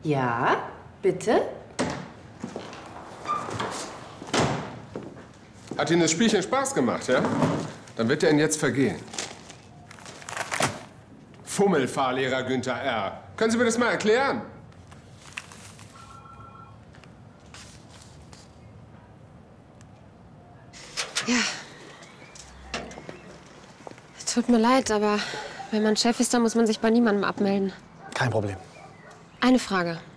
Ja, bitte? Hat Ihnen das Spielchen Spaß gemacht, ja? Dann wird er Ihnen jetzt vergehen. Fummelfahrlehrer Günther R. Können Sie mir das mal erklären? Ja. Tut mir leid, aber wenn man Chef ist, dann muss man sich bei niemandem abmelden. Kein Problem. Eine Frage.